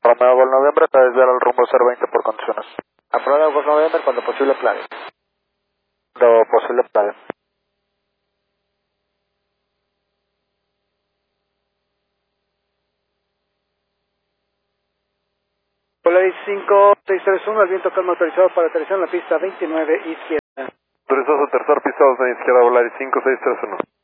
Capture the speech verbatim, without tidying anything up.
Romeo Gol Noviembre, te desviar al rumbo cero veinte por condiciones. Aprobado Gol Noviembre cuando posible plane. Lo posible plane. Polaris cinco seis tres uno, el viento calma autorizado para aterrizar en la pista veintinueve izquierda. Autorizado a aterrizar pista dos izquierda, Volaris cinco seis tres uno.